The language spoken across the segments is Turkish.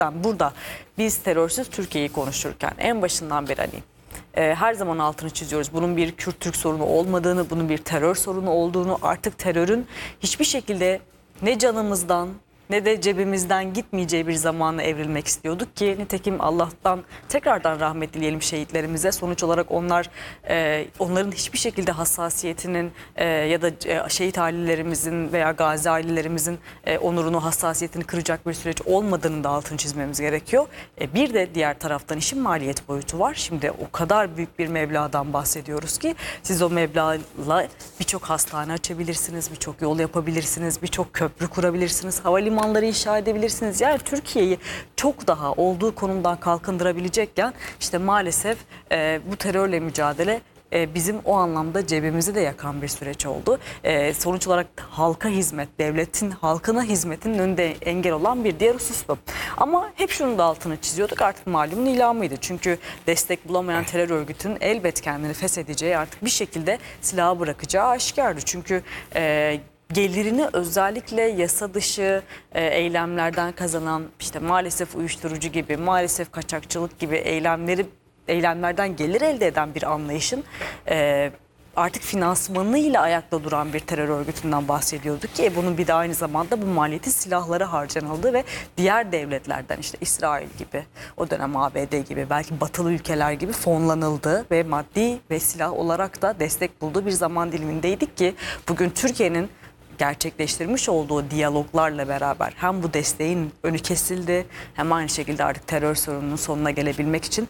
burada biz terörsüz Türkiye'yi konuşurken en başından beri her zaman altını çiziyoruz. Bunun bir Kürt-Türk sorunu olmadığını, bunun bir terör sorunu olduğunu, artık terörün hiçbir şekilde ne canımızdan ne de cebimizden gitmeyeceği bir zamana evrilmek istiyorduk ki nitekim Allah'tan tekrardan rahmet dileyelim şehitlerimize. Sonuç olarak onların hiçbir şekilde hassasiyetinin ya da şehit ailelerimizin veya gazi ailelerimizin onurunu, hassasiyetini kıracak bir süreç olmadığını da altını çizmemiz gerekiyor. Bir de diğer taraftan işin maliyet boyutu var. Şimdi o kadar büyük bir meblağdan bahsediyoruz ki siz o meblağla birçok hastane açabilirsiniz, birçok yol yapabilirsiniz, birçok köprü kurabilirsiniz, havalimanları inşa edebilirsiniz. Yani Türkiye'yi çok daha olduğu konumdan kalkındırabilecekken işte maalesef bu terörle mücadele bizim o anlamda cebimizi de yakan bir süreç oldu. Sonuç olarak halka hizmet, devletin halkına hizmetinin önünde engel olan bir diğer husus bu. Ama hep şunu da altını çiziyorduk, artık malumun ilamıydı. Çünkü destek bulamayan terör örgütünün elbet kendini feshedeceği, artık bir şekilde silahı bırakacağı aşikardı. Çünkü gelirini özellikle yasa dışı eylemlerden kazanan, işte maalesef uyuşturucu gibi, maalesef kaçakçılık gibi eylemlerden gelir elde eden bir anlayışın artık finansmanıyla ayakta duran bir terör örgütünden bahsediyorduk ki bunun bir de aynı zamanda bu maliyeti silahlara harcanıldı ve diğer devletlerden, işte İsrail gibi, o dönem ABD gibi, belki batılı ülkeler gibi fonlanıldı ve maddi ve silah olarak da destek bulduğu bir zaman dilimindeydik ki bugün Türkiye'nin gerçekleştirmiş olduğu diyaloglarla beraber hem bu desteğin önü kesildi, hem aynı şekilde artık terör sorununun sonuna gelebilmek için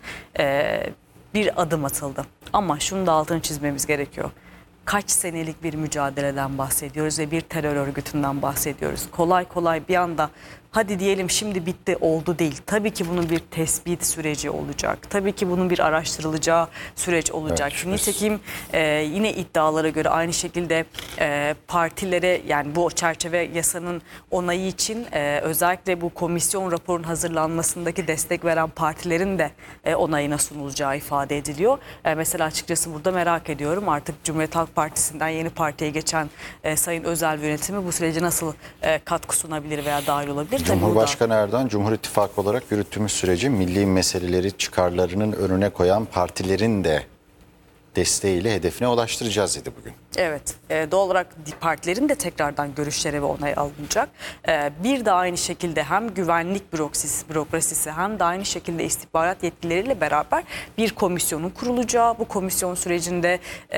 bir adım atıldı. Ama şunu da altını çizmemiz gerekiyor. Kaç senelik bir mücadeleden bahsediyoruz ve bir terör örgütünden bahsediyoruz. Kolay kolay bir anda hadi diyelim şimdi bitti oldu değil. Tabii ki bunun bir tespit süreci olacak. Tabii ki bunun bir araştırılacağı süreç olacak. Evet, nitekim yine iddialara göre aynı şekilde partilere, yani bu çerçeve yasanın onayı için özellikle bu komisyon raporun hazırlanmasındaki destek veren partilerin de onayına sunulacağı ifade ediliyor. Mesela açıkçası burada merak ediyorum, artık Cumhuriyet Halk Partisi'nden yeni partiye geçen Sayın Özel yönetimi bu sürece nasıl katkı sunabilir veya dahil olabilir? Cumhurbaşkanı Erdoğan, Cumhur İttifakı olarak yürüttüğümüz süreci milli meseleleri çıkarlarının önüne koyan partilerin de desteğiyle hedefine ulaştıracağız dedi bugün. Evet, doğal olarak partilerin de tekrardan görüşleri ve onay alınacak. Bir de aynı şekilde hem güvenlik bürokrasisi hem de aynı şekilde istihbarat yetkilileriyle beraber bir komisyonun kurulacağı, bu komisyon sürecinde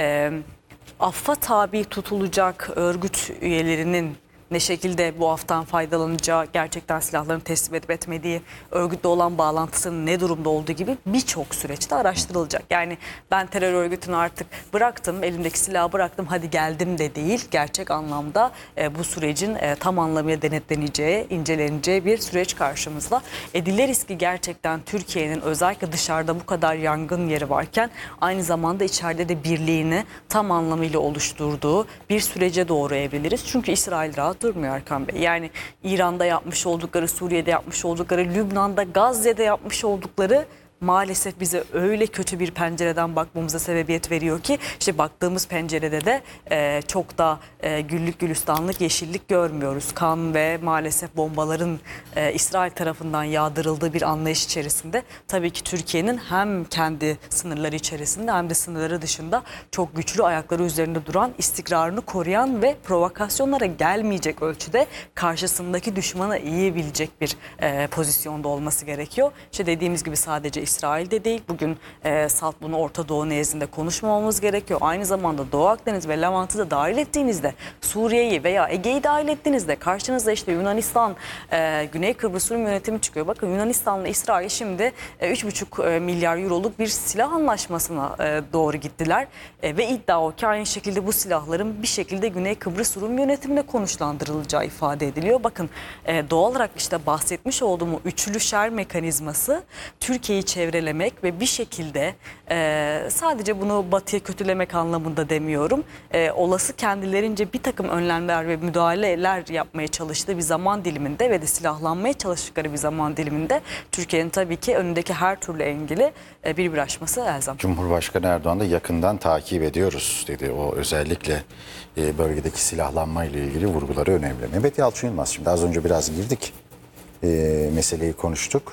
affa tabi tutulacak örgüt üyelerinin ne şekilde bu aftan faydalanacağı, gerçekten silahlarını teslim edip etmediği, örgütle olan bağlantısının ne durumda olduğu gibi birçok süreçte araştırılacak. Yani ben terör örgütünü artık bıraktım, elimdeki silahı bıraktım, hadi geldim de değil. Gerçek anlamda bu sürecin tam anlamıyla denetleneceği, inceleneceği bir süreç karşımızda. Dileriz ki gerçekten Türkiye'nin özellikle dışarıda bu kadar yangın yeri varken aynı zamanda içeride de birliğini tam anlamıyla oluşturduğu bir sürece doğru evriliriz. Çünkü İsrail rahat durmuyor Erkan Bey. Yani İran'da yapmış oldukları, Suriye'de yapmış oldukları, Lübnan'da, Gazze'de yapmış oldukları maalesef bize öyle kötü bir pencereden bakmamıza sebebiyet veriyor ki işte baktığımız pencerede de çok da güllük gülistanlık, yeşillik görmüyoruz. Kan ve maalesef bombaların İsrail tarafından yağdırıldığı bir anlayış içerisinde tabii ki Türkiye'nin hem kendi sınırları içerisinde hem de sınırları dışında çok güçlü, ayakları üzerinde duran, istikrarını koruyan ve provokasyonlara gelmeyecek ölçüde karşısındaki düşmanı iyi bilecek bir pozisyonda olması gerekiyor. İşte dediğimiz gibi sadece İsrail'de değil, bugün salt bunu Orta Doğu nezdinde konuşmamamız gerekiyor. Aynı zamanda Doğu Akdeniz ve Levant'ı da dahil ettiğinizde, Suriye'yi veya Ege'yi dahil ettiğinizde karşınızda işte Yunanistan, Güney Kıbrıs Rum yönetimi çıkıyor. Bakın Yunanistan'la İsrail şimdi 3,5 milyar euroluk bir silah anlaşmasına doğru gittiler. Ve iddia o ki aynı şekilde bu silahların bir şekilde Güney Kıbrıs Rum yönetimine konuşlandırılacağı ifade ediliyor. Bakın doğal olarak işte bahsetmiş olduğum üçlü şer mekanizması Türkiye'yi çevrelemek ve bir şekilde sadece bunu batıya kötülemek anlamında demiyorum. Olası kendilerince bir takım önlemler ve müdahaleler yapmaya çalıştığı bir zaman diliminde ve de silahlanmaya çalıştıkları bir zaman diliminde Türkiye'nin tabii ki önündeki her türlü engeli bir aşması elzem. Cumhurbaşkanı Erdoğan da yakından takip ediyoruz dedi. O özellikle bölgedeki silahlanma ile ilgili vurguları önemli. Mehmet Yalçın Yılmaz, şimdi az önce biraz girdik. meseleyi konuştuk.